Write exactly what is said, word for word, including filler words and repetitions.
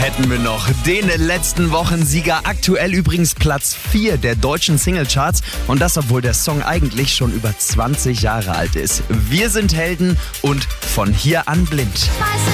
hätten wir noch den letzten Wochensieger. Aktuell übrigens Platz vier der deutschen Singlecharts. Und das, obwohl der Song eigentlich schon über zwanzig Jahre alt ist. Wir sind Helden und von hier an blind. Weiße